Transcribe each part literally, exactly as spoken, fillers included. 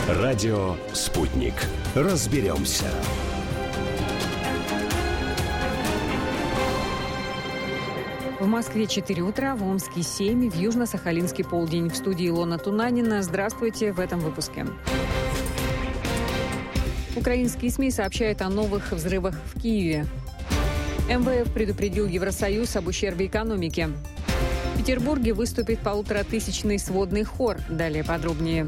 Радио «Спутник». Разберемся. В Москве четыре утра, в Омске семь, в Южно-Сахалинске полдень. В студии Илона Тунанина. Здравствуйте в этом выпуске. Украинские СМИ сообщают о новых взрывах в Киеве. эм вэ эф предупредил Евросоюз об ущербе экономике. В Петербурге выступит полуторатысячный сводный хор. Далее подробнее.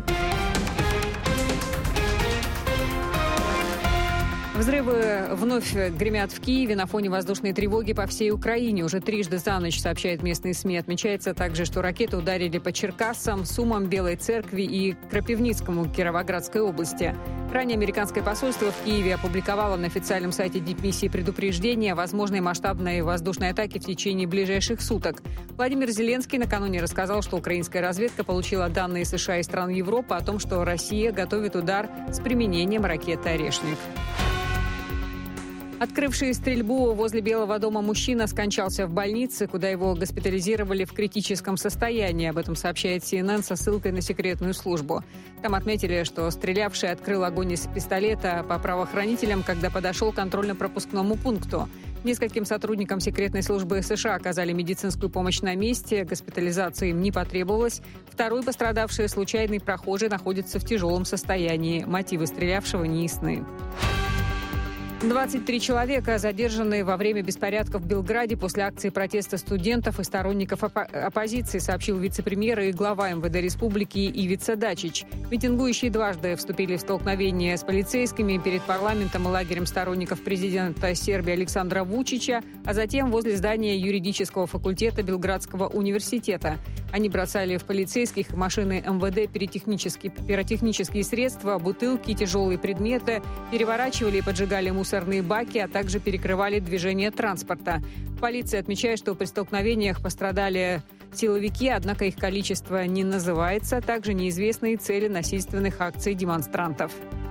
Взрывы вновь гремят в Киеве на фоне воздушной тревоги по всей Украине. Уже трижды за ночь, сообщают местные СМИ. Отмечается также, что ракеты ударили по Черкассам, Сумам, Белой Церкви и Крапивницкому Кировоградской области. Ранее американское посольство в Киеве опубликовало на официальном сайте дипмиссии предупреждение о возможной масштабной воздушной атаке в течение ближайших суток. Владимир Зеленский накануне рассказал, что украинская разведка получила данные США и стран Европы о том, что Россия готовит удар с применением ракеты «Орешник». Открывший стрельбу возле Белого дома мужчина скончался в больнице, куда его госпитализировали в критическом состоянии. Об этом сообщает си эн эн со ссылкой на секретную службу. Там отметили, что стрелявший открыл огонь из пистолета по правоохранителям, когда подошел к контрольно-пропускному пункту. Нескольким сотрудникам секретной службы США оказали медицинскую помощь на месте. Госпитализация им не потребовалась. Второй пострадавший, случайный прохожий, находится в тяжелом состоянии. Мотивы стрелявшего неясны. двадцать три человека задержаны во время беспорядков в Белграде после акции протеста студентов и сторонников опо- оппозиции, сообщил вице-премьер и глава эм вэ дэ республики Ивица Дачич. Митингующие дважды вступили в столкновение с полицейскими перед парламентом и лагерем сторонников президента Сербии Александра Вучича, а затем возле здания юридического факультета Белградского университета. Они бросали в полицейских машины эм вэ дэ пиротехнические, пиротехнические средства, бутылки, тяжелые предметы, переворачивали и поджигали мусор. мусорные баки, а также перекрывали движение транспорта. Полиция отмечает, что при столкновениях пострадали силовики, однако их количество не называется. Также неизвестны и цели насильственных акций демонстрантов.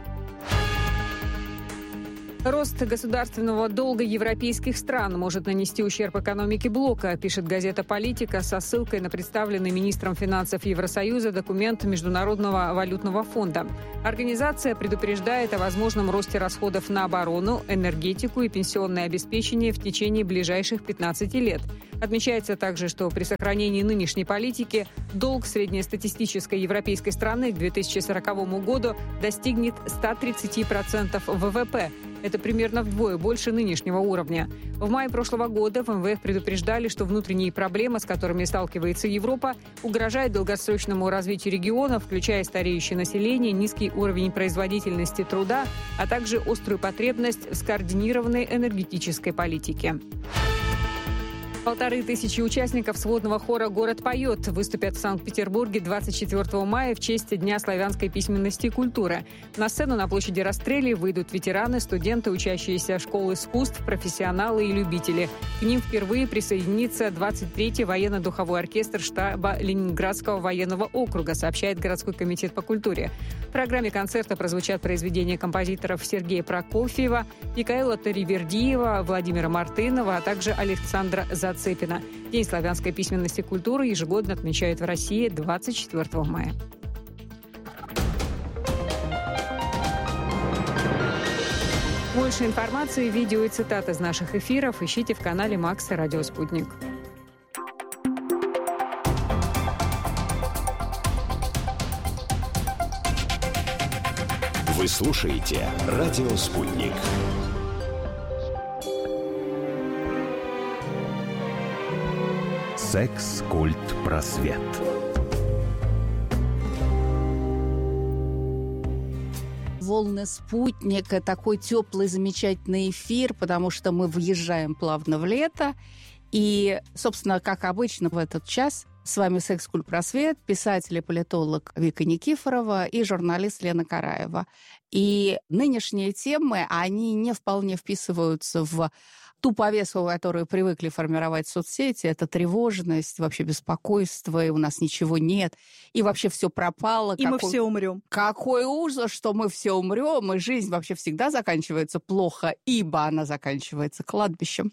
Рост государственного долга европейских стран может нанести ущерб экономике блока, пишет газета «Политика» со ссылкой на представленный министром финансов Евросоюза документ Международного валютного фонда. Организация предупреждает о возможном росте расходов на оборону, энергетику и пенсионное обеспечение в течение ближайших пятнадцати лет. Отмечается также, что при сохранении нынешней политики долг среднестатистической европейской страны к две тысячи сороковому году достигнет ста тридцати процентов вэ вэ пэ. Это примерно вдвое больше нынешнего уровня. В мае прошлого года в эм вэ эф предупреждали, что внутренние проблемы, с которыми сталкивается Европа, угрожают долгосрочному развитию региона, включая стареющее население, низкий уровень производительности труда, а также острую потребность в скоординированной энергетической политике. Полторы тысячи участников сводного хора «Город поет» выступят в Санкт-Петербурге двадцать четвёртого мая в честь Дня славянской письменности и культуры. На сцену на площади Растрелли выйдут ветераны, студенты, учащиеся школ искусств, профессионалы и любители. К ним впервые присоединится двадцать третий военно-духовой оркестр штаба Ленинградского военного округа, сообщает городской комитет по культуре. В программе концерта прозвучат произведения композиторов Сергея Прокофьева, Микаэла Таривердиева, Владимира Мартынова, а также Александра Зацепина. Цепина. День славянской письменности и культуры ежегодно отмечают в России двадцать четвёртого мая. Больше информации, видео и цитат из наших эфиров ищите в канале Макс и Радио Спутник. Вы слушаете Радио Спутник. Секс, культ, просвет. Волны спутника, такой теплый, замечательный эфир, потому что мы въезжаем плавно в лето. И, собственно, как обычно в этот час, с вами «Секс, культ, просвет», писатель и политолог Вика Никифорова и журналист Лена Караева. И нынешние темы, они не вполне вписываются в ту повестку, которую привыкли формировать соцсети, это тревожность, вообще беспокойство, и у нас ничего нет, и вообще все пропало. И какой... мы все умрем. Какой ужас, что мы все умрем, и жизнь вообще всегда заканчивается плохо, ибо она заканчивается кладбищем.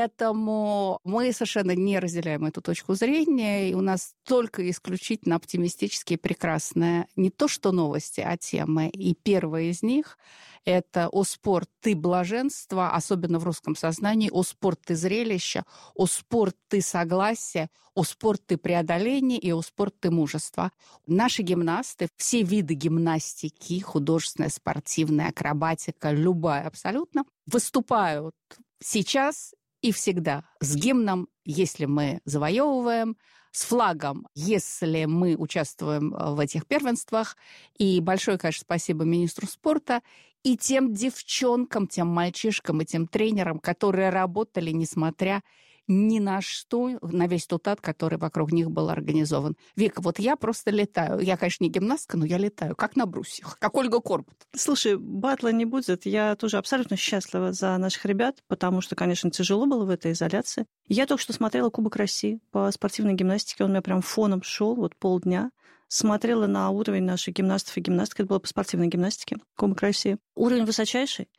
Поэтому мы совершенно не разделяем эту точку зрения, и у нас только исключительно оптимистические, прекрасные не то что новости, а темы. И первая из них — это «О спорт, ты блаженство», особенно в русском сознании, «О спорт, ты зрелище», «О спорт, ты согласие», «О спорт, ты преодоление» и «О спорт, ты мужество». Наши гимнасты, все виды гимнастики, художественная, спортивная, акробатика, любая абсолютно, выступают сейчас и всегда с гимном, если мы завоевываем, с флагом, если мы участвуем в этих первенствах. И большое, конечно, спасибо министру спорта и тем девчонкам, тем мальчишкам и тем тренерам, которые работали, несмотря ни на что, на весь тот ад, который вокруг них был организован. Вика, вот я просто летаю. Я, конечно, не гимнастка, но я летаю, как на брусьях, как Ольга Корбут. Слушай, батла не будет. Я тоже абсолютно счастлива за наших ребят, потому что, конечно, тяжело было в этой изоляции. Я только что смотрела Кубок России по спортивной гимнастике. Он у меня прям фоном шел вот полдня. Смотрела на уровень наших гимнастов и гимнасток. Это было по спортивной гимнастике, Кубок России. Уровень высочайший.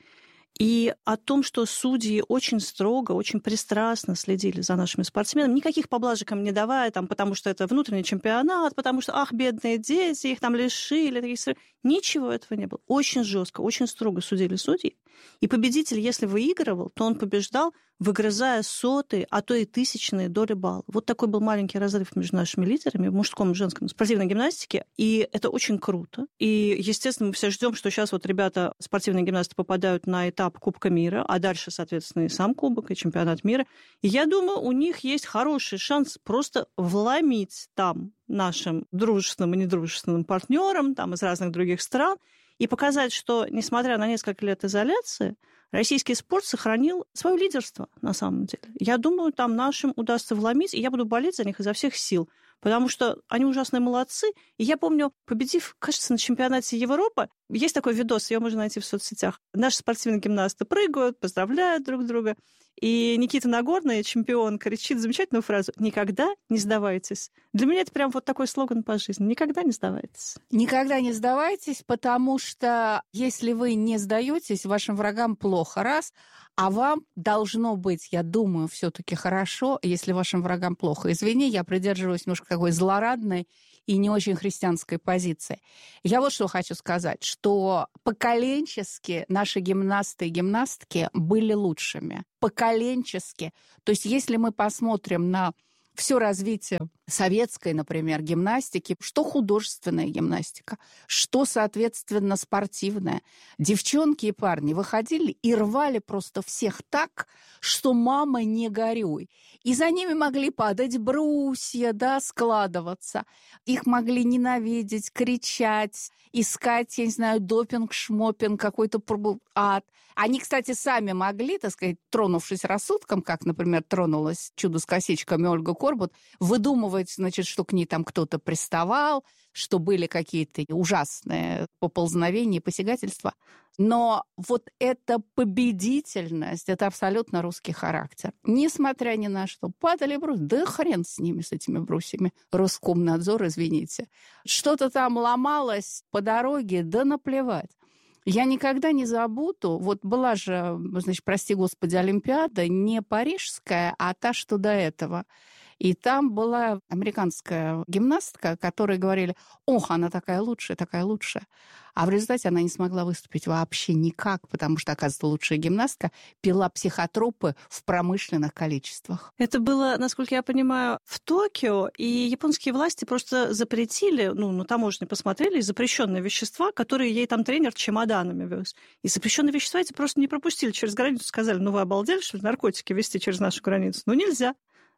И о том, что судьи очень строго, очень пристрастно следили за нашими спортсменами, никаких поблажек им не давая, там, потому что это внутренний чемпионат, потому что, ах, бедные дети, их там лишили. Таких... Ничего этого не было. Очень жестко, очень строго судили судьи. И победитель, если выигрывал, то он побеждал, выгрызая сотые, а то и тысячные доли балла. Вот такой был маленький разрыв между нашими лидерами в мужском и женском спортивной гимнастике. И это очень круто. И, естественно, мы все ждем, что сейчас вот ребята, спортивные гимнасты, попадают на этап Кубка мира, а дальше, соответственно, и сам Кубок, и чемпионат мира. И я думаю, у них есть хороший шанс просто вломить там нашим дружественным и недружественным партнерам там, из разных других стран и показать, что, несмотря на несколько лет изоляции, российский спорт сохранил свое лидерство на самом деле. Я думаю, там нашим удастся вломить, и я буду болеть за них изо всех сил, потому что они ужасные молодцы. И я помню, победив, кажется, на чемпионате Европы, есть такой видос, его можно найти в соцсетях. Наши спортивные гимнасты прыгают, поздравляют друг друга. И Никита Нагорный, чемпион, кричит замечательную фразу «Никогда не сдавайтесь». Для меня это прям вот такой слоган по жизни. Никогда не сдавайтесь. Никогда не сдавайтесь, потому что если вы не сдаетесь, вашим врагам плохо, раз, а вам должно быть, я думаю, все-таки хорошо, если вашим врагам плохо. Извини, я придерживаюсь немножко такой злорадной и не очень христианской позиции. Я вот что хочу сказать, что поколенчески наши гимнасты и гимнастки были лучшими. Поколенчески. То есть если мы посмотрим на все развитие советской, например, гимнастики, что художественная гимнастика, что, соответственно, спортивная. Девчонки и парни выходили и рвали просто всех так, что мама не горюй. И за ними могли падать брусья, да, складываться. Их могли ненавидеть, кричать, искать, я не знаю, допинг, шмопинг, какой-то ад. Они, кстати, сами могли, так сказать, тронувшись рассудком, как, например, тронулась чудо с косичками Ольга Корбут, выдумывать, значит, что к ней там кто-то приставал, что были какие-то ужасные поползновения, посягательства. Но вот эта победительность, это абсолютно русский характер. Несмотря ни на что, падали брусья, да хрен с ними, с этими брусьями. Роскомнадзор, извините. Что-то там ломалось по дороге, да наплевать. Я никогда не забуду, вот была же, значит, прости господи, Олимпиада, не парижская, а та, что до этого. И там была американская гимнастка, которые говорили, ох, она такая лучшая, такая лучшая. А в результате она не смогла выступить вообще никак, потому что, оказывается, лучшая гимнастка пила психотропы в промышленных количествах. Это было, насколько я понимаю, в Токио, и японские власти просто запретили, ну, на таможне посмотрели, запрещенные вещества, которые ей там тренер чемоданами вез. И запрещенные вещества эти просто не пропустили через границу, сказали, ну, вы обалдели, что ли, наркотики везти через нашу границу? Ну, нельзя.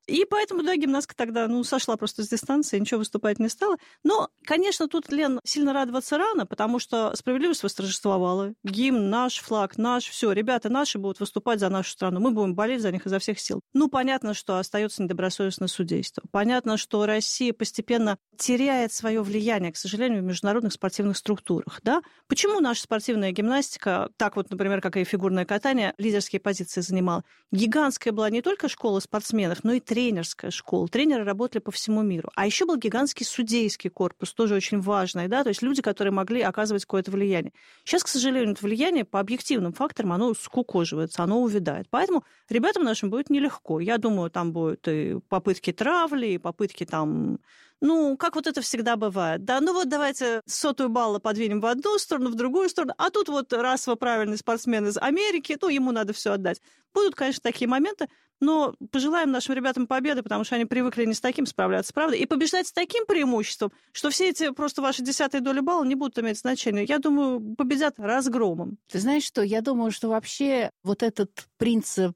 И поэтому, да, гимнастка тогда, ну, сошла просто с дистанции, ничего выступать не стала. Но, конечно, тут, Лен, сильно радоваться рано, потому что справедливость восторжествовала. Гимн наш, флаг наш, все, ребята наши будут выступать за нашу страну. Мы будем болеть за них изо всех сил. Ну, понятно, что остается недобросовестное судейство. Понятно, что Россия постепенно теряет свое влияние, к сожалению, в международных спортивных структурах. Да? Почему наша спортивная гимнастика, так вот, например, как и фигурное катание, лидерские позиции занимала? Гигантская была не только школа спортсменов, но и тренерская школа. Тренеры работали по всему миру. А еще был гигантский судейский корпус, тоже очень важный, да, то есть люди, которые могли оказывать какое-то влияние. Сейчас, к сожалению, это влияние по объективным факторам, оно скукоживается, оно увядает. Поэтому ребятам нашим будет нелегко. Я думаю, там будут и попытки травли, и попытки там... Ну, как вот это всегда бывает. Да, ну вот давайте сотую балла подвинем в одну сторону, в другую сторону, а тут вот расово правильный спортсмен из Америки, ну, ему надо все отдать. Будут, конечно, такие моменты, но пожелаем нашим ребятам победы, потому что они привыкли не с таким справляться, правда? И побеждать с таким преимуществом, что все эти просто ваши десятые доли балла не будут иметь значения. Я думаю, победят разгромом. Ты знаешь что, я думаю, что вообще вот этот принцип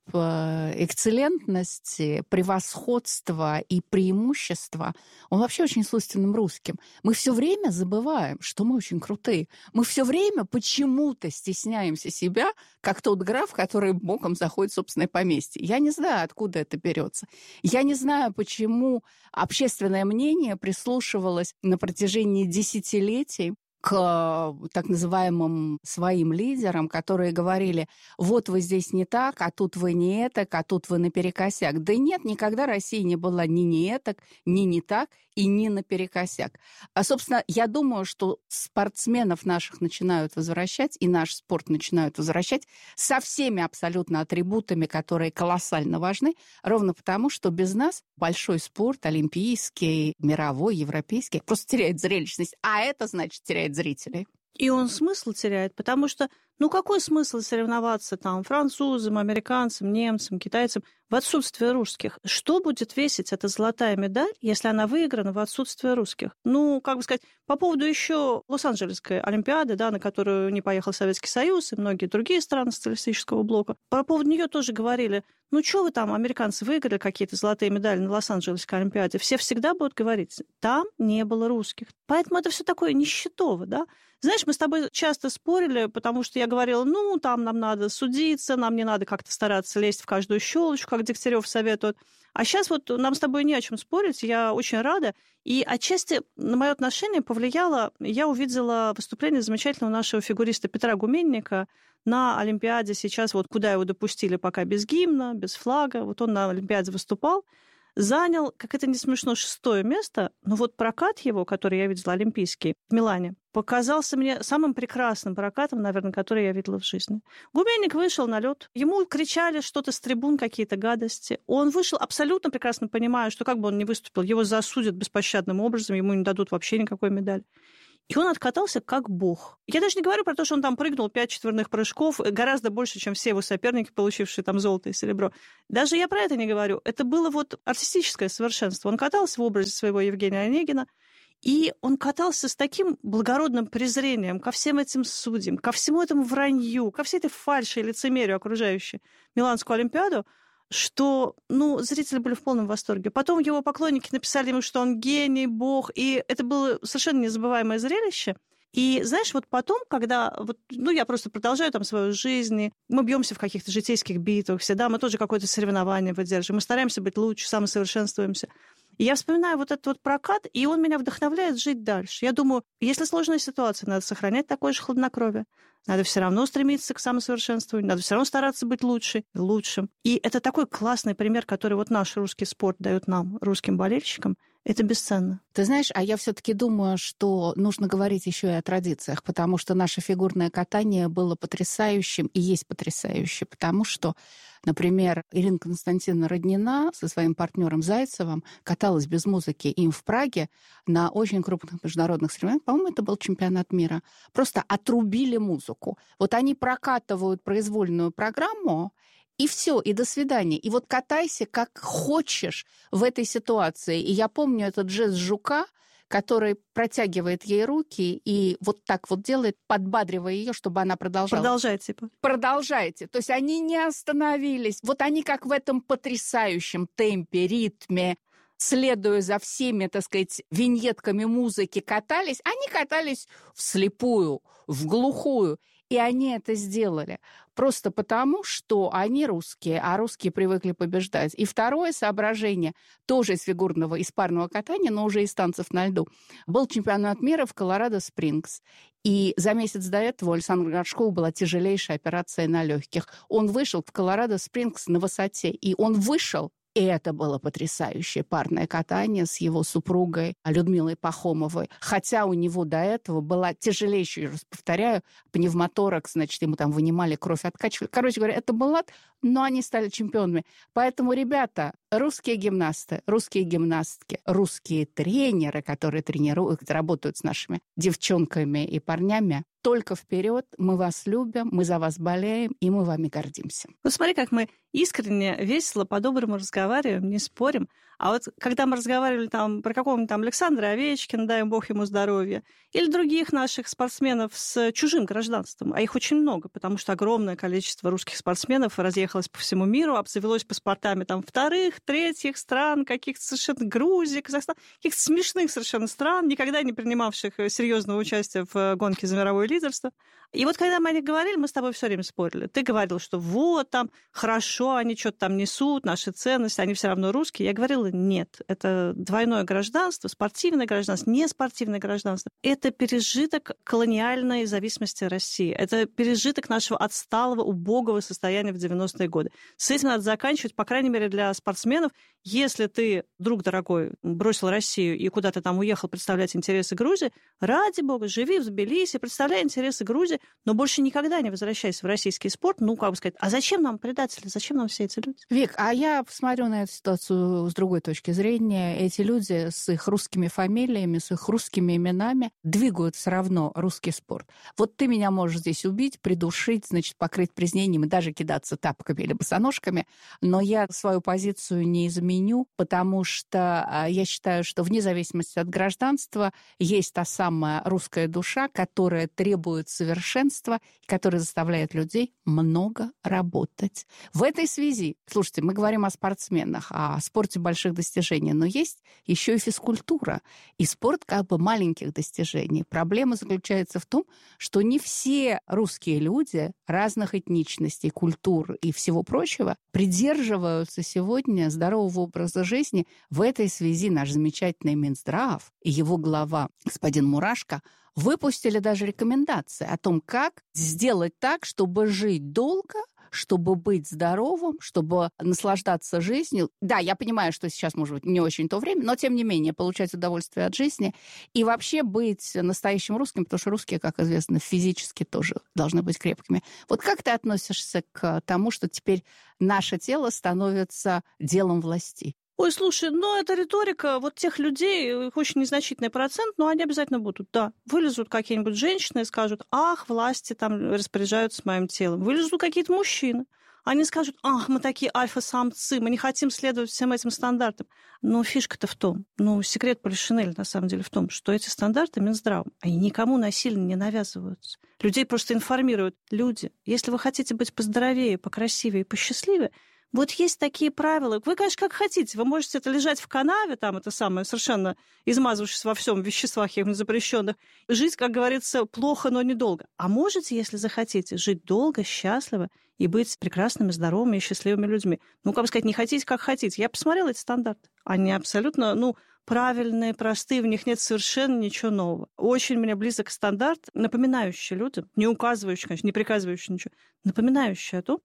экцеллентности, превосходства и преимущества, он вообще очень свойственным русским. Мы все время забываем, что мы очень крутые. Мы все время почему-то стесняемся себя, как тот граф, который боком заходит в собственное поместье. Я не знаю, откуда это берется. Я не знаю, почему общественное мнение прислушивалось на протяжении десятилетий к так называемым своим лидерам, которые говорили, вот вы здесь не так, а тут вы не этак, а тут вы наперекосяк. Да нет, никогда Россия не была ни не этак, ни не так и ни наперекосяк. А, собственно, я думаю, что спортсменов наших начинают возвращать, и наш спорт начинают возвращать со всеми абсолютно атрибутами, которые колоссально важны, ровно потому, что без нас большой спорт, олимпийский, мировой, европейский, просто теряет зрелищность, а это значит теряет зрителей. И он смысл теряет, потому что, ну какой смысл соревноваться там французам, американцам, немцам, китайцам в отсутствие русских? Что будет весить эта золотая медаль, если она выиграна в отсутствие русских? Ну, как бы сказать, по поводу еще Лос-Анджелесской Олимпиады, да, на которую не поехал Советский Союз и многие другие страны социалистического блока, по поводу нее тоже говорили, ну что вы там, американцы, выиграли какие-то золотые медали на Лос-Анджелесской Олимпиаде? Все всегда будут говорить, там не было русских. Поэтому это все такое нищетово, да? Знаешь, мы с тобой часто спорили, потому что я говорила, ну, там нам надо судиться, нам не надо как-то стараться лезть в каждую щелочку, как Дегтярев советует. А сейчас вот нам с тобой не о чем спорить, я очень рада. И отчасти на мое отношение повлияло, я увидела выступление замечательного нашего фигуриста Петра Гуменника на Олимпиаде сейчас, вот куда его допустили пока без гимна, без флага. Вот он на Олимпиаде выступал, занял, как это не смешно, шестое место, но вот прокат его, который я видела, олимпийский, в Милане, показался мне самым прекрасным прокатом, наверное, который я видела в жизни. Гуменник вышел на лед, ему кричали что-то с трибун, какие-то гадости. Он вышел абсолютно прекрасно понимая, что как бы он ни выступил, его засудят беспощадным образом, ему не дадут вообще никакой медали. И он откатался как бог. Я даже не говорю про то, что он там прыгнул пять четверных прыжков, гораздо больше, чем все его соперники, получившие там золото и серебро. Даже я про это не говорю. Это было вот артистическое совершенство. Он катался в образе своего Евгения Онегина, и он катался с таким благородным презрением ко всем этим судьям, ко всему этому вранью, ко всей этой фальши и лицемерию, окружающей Миланскую Олимпиаду, что, ну, зрители были в полном восторге. Потом его поклонники написали ему, что он гений, бог, и это было совершенно незабываемое зрелище. И, знаешь, вот потом, когда, вот, ну, я просто продолжаю там свою жизнь, мы бьемся в каких-то житейских битвах всегда, мы тоже какое-то соревнование выдерживаем, мы стараемся быть лучше, самосовершенствуемся. И я вспоминаю вот этот вот прокат, и он меня вдохновляет жить дальше. Я думаю, если сложная ситуация, надо сохранять такое же хладнокровие. Надо все равно стремиться к самосовершенствованию, надо все равно стараться быть лучше, лучшим. И это такой классный пример, который вот наш русский спорт дает нам, русским болельщикам. Это бесценно. Ты знаешь, а я все-таки думаю, что нужно говорить еще и о традициях, потому что наше фигурное катание было потрясающим и есть потрясающе, потому что, например, Ирина Константиновна Роднина со своим партнером Зайцевым каталась без музыки им в Праге на очень крупных международных соревнованиях. По-моему, это был чемпионат мира. Просто отрубили музыку. Вот они прокатывают произвольную программу, и все, и до свидания. И вот катайся как хочешь в этой ситуации. И я помню этот жест Жука, который протягивает ей руки и вот так вот делает, подбадривая ее, чтобы она продолжала. Продолжайте, типа. Продолжайте. То есть они не остановились. Вот они как в этом потрясающем темпе, ритме, следуя за всеми, так сказать, виньетками музыки, катались. Они катались вслепую, в глухую. И они это сделали просто потому, что они русские, а русские привыкли побеждать. И второе соображение, тоже из фигурного, из парного катания, но уже из танцев на льду, был чемпионат мира в Колорадо-Спрингс. И за месяц до этого у Александра Горшкова была тяжелейшая операция на легких. Он вышел в Колорадо-Спрингс на высоте, и он вышел. И это было потрясающее парное катание с его супругой Людмилой Пахомовой. Хотя у него до этого была тяжелейшая, я раз повторяю, пневмоторакс, значит, ему там вынимали кровь, откачивали. Короче говоря, это был ад, но они стали чемпионами. Поэтому, ребята, русские гимнасты, русские гимнастки, русские тренеры, которые тренируют, работают с нашими девчонками и парнями, только вперед, мы вас любим, мы за вас болеем, и мы вами гордимся. Ну, смотри, как мы искренне, весело, по-доброму разговариваем, не спорим. А вот когда мы разговаривали там про какого-нибудь там Александра Овечкина, дай бог ему здоровья, или других наших спортсменов с чужим гражданством, а их очень много, потому что огромное количество русских спортсменов разъехалось по всему миру, обзавелось паспортами там вторых, третьих стран, каких-то совершенно Грузии, Казахстан, каких-то смешных совершенно стран, никогда не принимавших серьезного участия в гонке за мировое лидерство. И вот когда мы о них говорили, мы с тобой все время спорили. Ты говорил, что вот там хорошо, они что-то там несут, наши ценности, они все равно русские. Я говорила, нет, это двойное гражданство, спортивное гражданство, не спортивное гражданство. Это пережиток колониальной зависимости России. Это пережиток нашего отсталого, убогого состояния в девяностые годы. С этим надо заканчивать, по крайней мере, для спортсменов. Если ты, друг дорогой, бросил Россию и куда-то там уехал представлять интересы Грузии, ради бога, живи в Тбилиси, представляй интересы Грузии, но больше никогда не возвращайся в российский спорт. Ну, как бы сказать, а зачем нам предатели, зачем нам все эти люди? Вик, а я посмотрю на эту ситуацию с другой точки зрения. Эти люди с их русскими фамилиями, с их русскими именами двигают все равно русский спорт. Вот ты меня можешь здесь убить, придушить, значит, покрыть признением и даже кидаться тапками или босоножками, но я свою позицию не изменю, потому что я считаю, что вне зависимости от гражданства есть та самая русская душа, которая требует совершенства и которая заставляет людей много работать. В этой связи, слушайте, мы говорим о спортсменах, о спорте больших достижений, но есть еще и физкультура, и спорт как бы маленьких достижений. Проблема заключается в том, что не все русские люди разных этничностей, культур и всего прочего придерживаются сегодня здорового образа жизни. В этой связи наш замечательный Минздрав и его глава господин Мурашко выпустили даже рекомендации о том, как сделать так, чтобы жить долго, чтобы быть здоровым, чтобы наслаждаться жизнью. Да, я понимаю, что сейчас, может быть, не очень то время, но, тем не менее, получать удовольствие от жизни и вообще быть настоящим русским, потому что русские, как известно, физически тоже должны быть крепкими. Вот как ты относишься к тому, что теперь наше тело становится делом властей? Ой, слушай, ну это риторика вот тех людей, их очень незначительный процент, но они обязательно будут, да. Вылезут какие-нибудь женщины и скажут, ах, власти там распоряжаются моим телом. Вылезут какие-то мужчины. Они скажут, ах, мы такие альфа-самцы, мы не хотим следовать всем этим стандартам. Но фишка-то в том, ну, секрет Полишинеля на самом деле в том, что эти стандарты Минздравом, они никому насильно не навязываются. Людей просто информируют. Люди, если вы хотите быть поздоровее, покрасивее и посчастливее, вот есть такие правила. Вы, конечно, как хотите. Вы можете это лежать в канаве, там это самое, совершенно измазавшись во всем веществах запрещенных, жить, как говорится, плохо, но недолго. А можете, если захотите, жить долго, счастливо и быть прекрасными, здоровыми и счастливыми людьми. Ну, как бы сказать, не хотите, как хотите. Я посмотрела эти стандарты. Они абсолютно, ну, правильные, простые, в них нет совершенно ничего нового. Очень мне близок стандарт, напоминающий людям, не указывающий, конечно, не приказывающий ничего, напоминающий о том,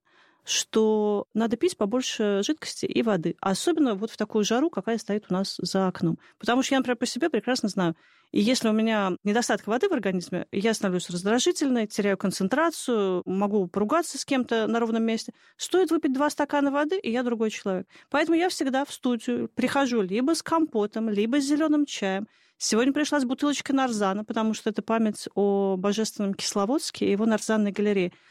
что надо пить побольше жидкости и воды. Особенно вот в такую жару, какая стоит у нас за окном. Потому что я, например, по себе прекрасно знаю, и если у меня недостаток воды в организме, я становлюсь раздражительной, теряю концентрацию, могу поругаться с кем-то на ровном месте. Стоит выпить два стакана воды, и я другой человек. Поэтому я всегда в студию прихожу либо с компотом, либо с зеленым чаем. Сегодня пришла с бутылочкой нарзана, потому что это память о божественном Кисловодске и его нарзанной галерее.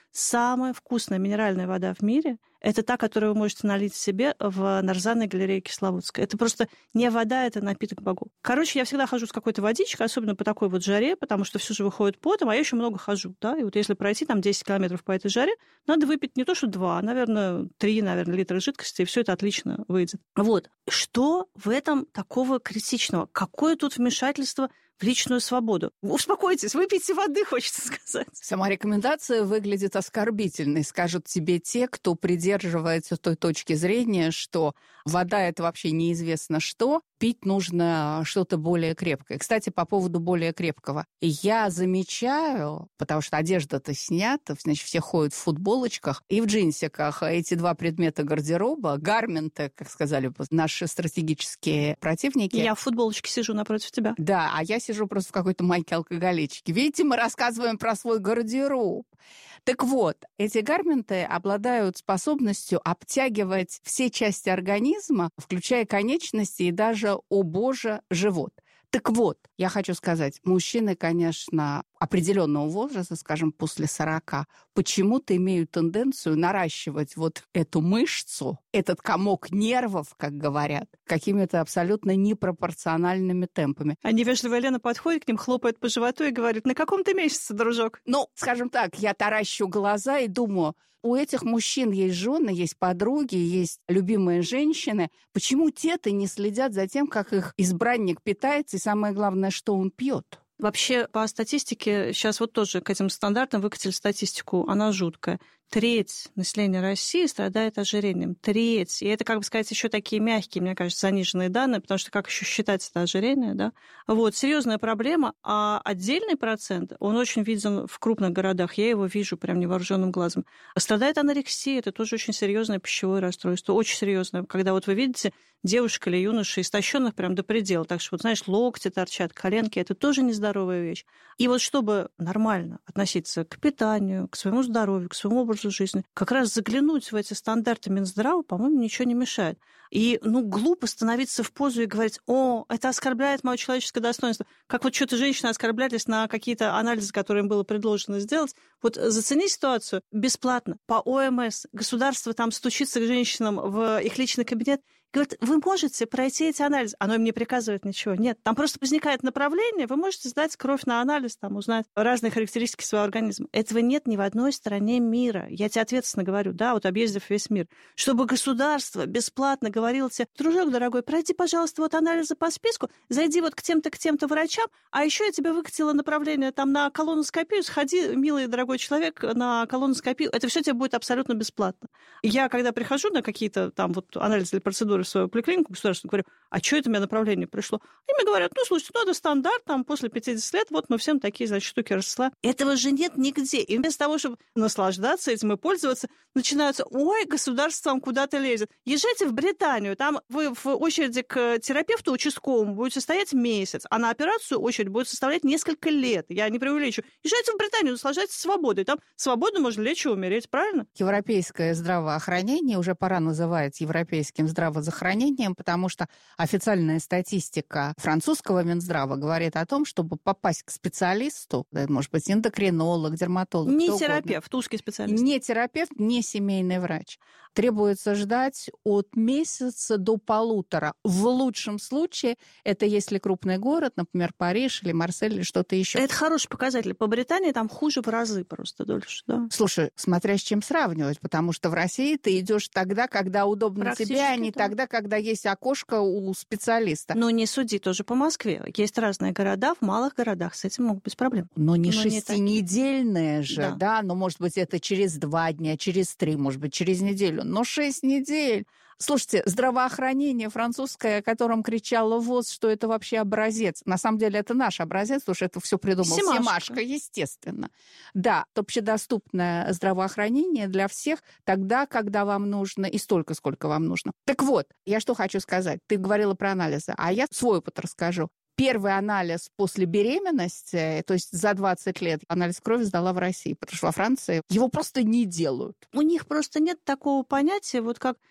самая вкусная минеральная вода в мире – это та, которую вы можете налить себе в Нарзанной галерее Кисловодской. Это просто не вода, это напиток богов. Короче, я всегда хожу с какой-то водичкой, особенно по такой вот жаре, потому что все же выходит потом, а я еще много хожу, да, и вот если пройти там десять километров по этой жаре, надо выпить не то что два, а, наверное, три, наверное, литра жидкости, и все это отлично выйдет. Вот. Что в этом такого критичного? Какое тут вмешательство в личную свободу? Успокойтесь, выпейте воды, хочется сказать. Сама рекомендация выглядит оскорбительной, скажут тебе те, кто придерживается той точки зрения, что вода – это вообще неизвестно что, пить нужно что-то более крепкое. Кстати, по поводу более крепкого. Я замечаю, потому что одежда-то снята, значит, все ходят в футболочках и в джинсиках. Эти два предмета гардероба, гарменты, как сказали бы наши стратегические противники. Я в футболочке сижу напротив тебя. Да, а я сижу просто в какой-то майке-алкоголичке. Видите, мы рассказываем про свой гардероб. Так вот, эти гарменты обладают способностью обтягивать все части организма, включая конечности и даже, о боже, живот. Так вот, я хочу сказать, мужчины, конечно, определенного возраста, скажем, после сорока, почему-то имеют тенденцию наращивать вот эту мышцу, этот комок нервов, как говорят, какими-то абсолютно непропорциональными темпами. А невежливая Лена подходит к ним, хлопает по животу и говорит: на каком ты месяце, дружок? Ну, скажем так, я таращу глаза и думаю, у этих мужчин есть жены, есть подруги, есть любимые женщины. Почему те-то не следят за тем, как их избранник питается, и самое главное, что он пьет? Вообще, по статистике, сейчас вот тоже к этим стандартам выкатили статистику, она жуткая. Треть населения России страдает ожирением. Треть. И это, как бы сказать, еще такие мягкие, мне кажется, заниженные данные, потому что как еще считать это ожирение, да? Вот, серьезная проблема. А отдельный процент, он очень виден в крупных городах, я его вижу прям невооруженным глазом. Страдает анорексия, это тоже очень серьезное пищевое расстройство, очень серьезное. Когда вот вы видите девушек или юношей истощенных прям до предела, так что, вот, знаешь, локти торчат, коленки, это тоже нездоровая вещь. И вот чтобы нормально относиться к питанию, к своему здоровью, к своему образу жизни, как раз заглянуть в эти стандарты Минздрава, по-моему, ничего не мешает. И, ну, глупо становиться в позу и говорить: о, это оскорбляет мое человеческое достоинство. Как вот что-то женщины оскорблялись на какие-то анализы, которые им было предложено сделать. Вот зацени ситуацию бесплатно, по О Эм Эс. Государство там стучится к женщинам в их личный кабинет, говорит: вы можете пройти эти анализы. Оно им не приказывает ничего. Нет, там просто возникает направление, вы можете сдать кровь на анализ, там, узнать разные характеристики своего организма. Этого нет ни в одной стране мира. Я тебе ответственно говорю, да, вот объездив весь мир. Чтобы государство бесплатно говорило тебе: дружок дорогой, пройди, пожалуйста, вот анализы по списку, зайди вот к тем-то, к тем-то врачам, а еще я тебе выкатила направление там на колоноскопию, сходи, милый дорогой человек, на колоноскопию. Это все тебе будет абсолютно бесплатно. Я, когда прихожу на какие-то там вот анализы или процедуры в свою поликлинику государственную, говорю: а что это у меня направление пришло? И мне говорят: ну, слушайте, ну, это стандарт, там, после пятидесяти лет, вот мы всем такие, значит, штуки рассылаем. Этого же нет нигде. И вместо того, чтобы наслаждаться этим и пользоваться, начинаются: ой, государство вам куда-то лезет. Езжайте в Британию, там вы в очереди к терапевту участковому будете стоять месяц, а на операцию очередь будет составлять несколько лет. Я не преувеличу. Езжайте в Британию, наслаждайтесь свободой. Там свободно можно лечь и умереть, правильно? Европейское здравоохранение уже пора называть европейским здравоохранением, потому что официальная статистика французского Минздрава говорит о том, чтобы попасть к специалисту, это может быть эндокринолог, дерматолог, не терапевт, узкий специалист. Не терапевт, не семейный врач. Требуется ждать от месяца до полутора. В лучшем случае, это если крупный город, например, Париж или Марсель или что-то еще. Это хороший показатель. По Британии там хуже в разы просто дольше, да. Слушай, смотря с чем сравнивать, потому что в России ты идешь тогда, когда удобно тебе, а не да. тогда, когда есть окошко у специалиста. Но не суди тоже по Москве. Есть разные города, в малых городах с этим могут быть проблемы. Но не но шестинедельные не же, да. да, но может быть это через два дня, через три, может быть через неделю. Но шесть недель. Слушайте, здравоохранение французское, о котором кричала ВОЗ, что это вообще образец. На самом деле это наш образец, потому что это все придумал Семашко, Семашко, естественно. Да, общедоступное здравоохранение для всех тогда, когда вам нужно, и столько, сколько вам нужно. Так вот, я что хочу сказать. Ты говорила про анализы, а я свой опыт расскажу. Первый анализ после беременности, то есть за двадцать лет, анализ крови сдала в России, потому что во Франции его просто не делают. У них просто нет такого понятия, вот как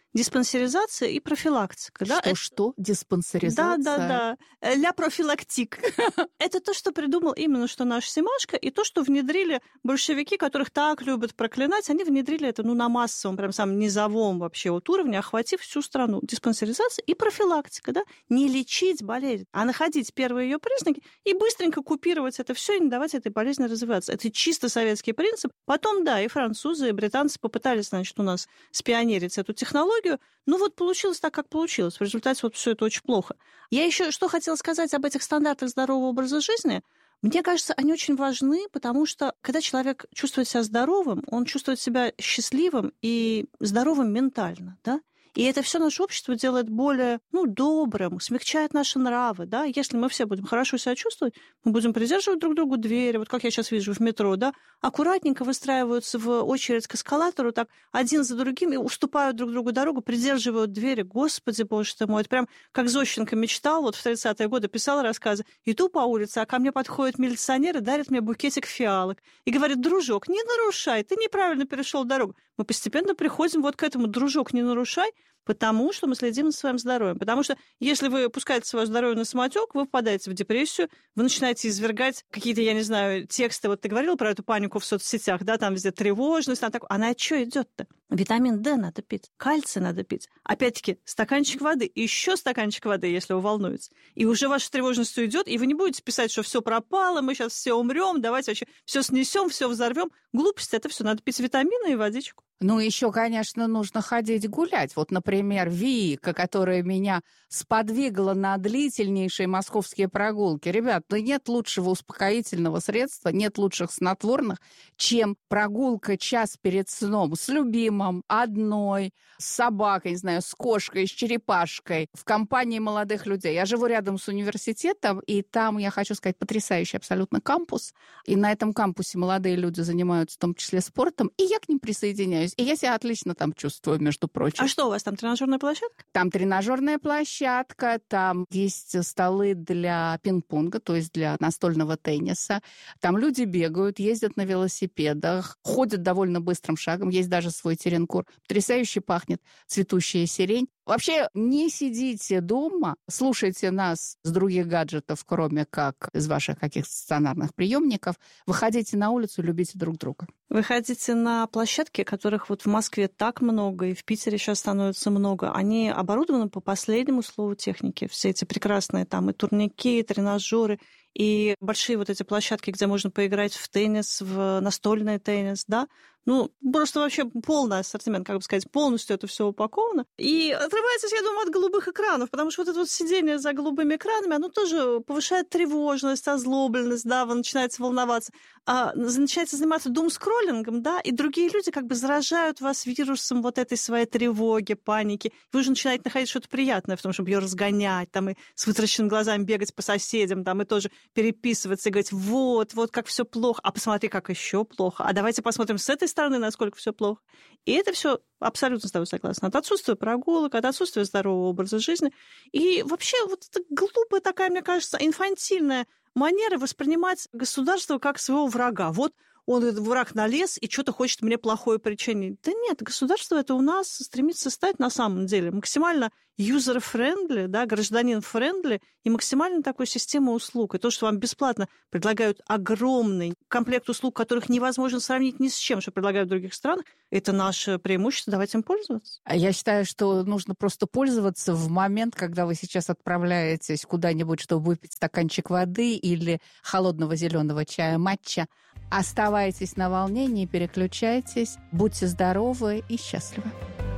диспансеризация и профилактика. Что, да? что? Диспансеризация? Да, да, да. Ля профилактик. Это то, что придумал именно что наш Семашко, и то, что внедрили большевики, которых так любят проклинать, они внедрили это ну, на массовом, прям самом низовом вообще вот уровне, охватив всю страну. Диспансеризация и профилактика, да? Не лечить болезнь, а находить первые ее признаки и быстренько купировать это все и не давать этой болезни развиваться. Это чисто советский принцип. Потом, да, и французы, и британцы попытались, значит, у нас спионерить эту технологию. Ну вот получилось так, как получилось. В результате вот все это очень плохо. Я еще что хотела сказать об этих стандартах здорового образа жизни. Мне кажется, они очень важны, потому что когда человек чувствует себя здоровым, он чувствует себя счастливым и здоровым ментально, да? И это все наше общество делает более ну, добрым, смягчает наши нравы. Да? Если мы все будем хорошо себя чувствовать, мы будем придерживать друг другу двери, вот как я сейчас вижу в метро, да? Аккуратненько выстраиваются в очередь к эскалатору, так один за другим, и уступают друг другу дорогу, придерживают двери. Господи, боже ты мой, это прям как Зощенко мечтал, вот в тридцатые годы писал рассказы. Иду по улице, а ко мне подходят милиционеры, дарят мне букетик фиалок и говорят: дружок, не нарушай, ты неправильно перешел дорогу. Мы постепенно приходим вот к этому: дружок, не нарушай, потому что мы следим за своим здоровьем. Потому что если вы пускаете свое здоровье на самотек, вы впадаете в депрессию, вы начинаете извергать какие-то, я не знаю, тексты. Вот ты говорила про эту панику в соцсетях, да, там везде тревожность, там так... Она от чего идет-то? Витамин D надо пить, кальций надо пить. Опять-таки, стаканчик воды, еще стаканчик воды, если вы волнуетесь. И уже ваша тревожность уйдет, и вы не будете писать, что все пропало, мы сейчас все умрем, давайте вообще все снесем, все взорвем. Глупость, это все. Надо пить витамины и водичку. Ну, еще, конечно, нужно ходить гулять. Вот, например, Вика, которая меня сподвигла на длительнейшие московские прогулки. Ребят, ну нет лучшего успокоительного средства, нет лучших снотворных, чем прогулка час перед сном с любимым, одной, с собакой, не знаю, с кошкой, с черепашкой, в компании молодых людей. Я живу рядом с университетом, и там, я хочу сказать, потрясающий абсолютно кампус. И на этом кампусе молодые люди занимаются в том числе спортом, и я к ним присоединяюсь. И я себя отлично там чувствую, между прочим. А что у вас там, тренажерная площадка? Там тренажерная площадка, там есть столы для пинг-понга, то есть для настольного тенниса. Там люди бегают, ездят на велосипедах, ходят довольно быстрым шагом. Есть даже свой теренкур. Потрясающе пахнет цветущая сирень. Вообще, не сидите дома, слушайте нас с других гаджетов, кроме как из ваших каких-то стационарных приемников. Выходите на улицу, любите друг друга. Выходите на площадки, которых вот в Москве так много, и в Питере сейчас становится много. Они оборудованы по последнему слову техники. Все эти прекрасные там и турники, и тренажеры, и большие вот эти площадки, где можно поиграть в теннис, в настольный теннис, да. Ну, просто вообще полный ассортимент, как бы сказать, полностью это все упаковано. И отрываетесь, я думаю, от голубых экранов, потому что вот это вот сидение за голубыми экранами, оно тоже повышает тревожность, озлобленность, да, вы начинаете волноваться, а, начинаете заниматься думскроллингом, да, и другие люди как бы заражают вас вирусом вот этой своей тревоги, паники. Вы уже начинаете находить что-то приятное в том, чтобы ее разгонять, там, и с вытаращенными глазами бегать по соседям, там, и тоже переписываться и говорить: вот, вот как все плохо, а посмотри, как еще плохо, а давайте посмотрим с этой стороны, насколько все плохо. И это все абсолютно с тобой согласна. От отсутствия прогулок, от отсутствия здорового образа жизни. И вообще вот это глупая такая, мне кажется, инфантильная манера воспринимать государство как своего врага. Вот он, этот враг, налез и что-то хочет мне плохое причинить. Да нет, государство это у нас стремится стать на самом деле максимально user-friendly, да, гражданин-friendly и максимально такой системой услуг. И то, что вам бесплатно предлагают огромный комплект услуг, которых невозможно сравнить ни с чем, что предлагают в других странах, это наше преимущество, давайте им пользоваться. Я считаю, что нужно просто пользоваться в момент, когда вы сейчас отправляетесь куда-нибудь, чтобы выпить стаканчик воды или холодного зеленого чая матча. Оставайтесь на волне, не переключайтесь, будьте здоровы и счастливы.